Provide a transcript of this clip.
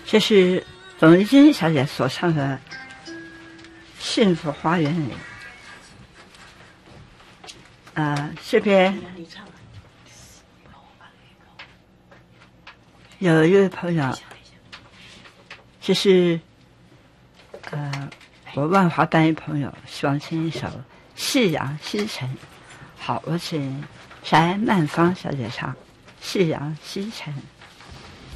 这是董丽君小姐所唱的《幸福花园里》。这边有一位朋友，就是我万华单一朋友，希望听一首《夕阳西沉》。好，我请翟曼芳小姐唱《夕阳西沉》。